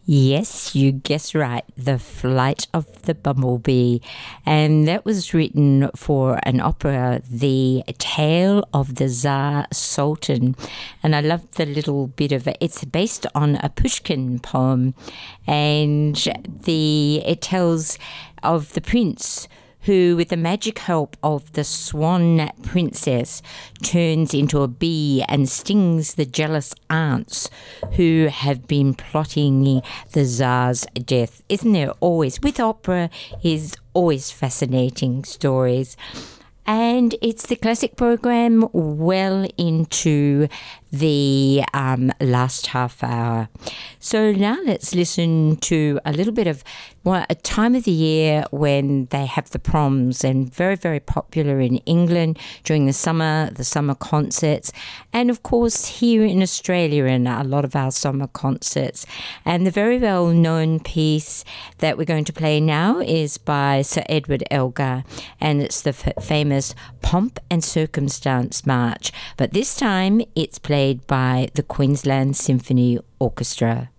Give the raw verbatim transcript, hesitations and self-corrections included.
Yes, you guessed right. The Flight of the Bumblebee. And that was written for an opera, The Tale of the Tsar Sultan. And I love the little bit of it. It's based on a Pushkin poem. And the it tells of the prince who, with the magic help of the swan princess, turns into a bee and stings the jealous aunts who have been plotting the Tsar's death. Isn't there always, with opera, is always fascinating stories. And it's the classic program well into the um, last half hour. So now let's listen to a little bit of well, a time of the year when they have the proms, and very, very popular in England during the summer, the summer concerts, and of course here in Australia in a lot of our summer concerts. And the very well-known piece that we're going to play now is by Sir Edward Elgar, and it's the f- famous Pomp and Circumstance March. But this time it's played by the Queensland Symphony Orchestra.